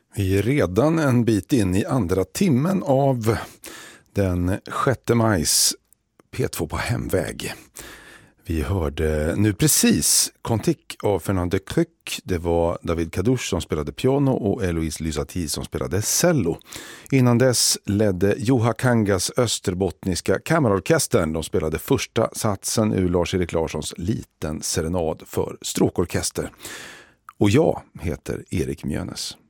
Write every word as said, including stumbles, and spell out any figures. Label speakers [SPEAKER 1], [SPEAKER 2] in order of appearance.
[SPEAKER 1] Vi är redan en bit in i andra timmen av den sjätte majs P två på hemväg. Vi hörde nu precis Contique av Fernand de Cruc. Det var David Kadouche som spelade piano och Eloise Lysati som spelade cello. Innan dess ledde Juha Kangas österbottniska kammarorkestern. De spelade första satsen ur Lars-Erik Larssons Liten serenad för stråkorkester. Och jag heter Erik Mjönes.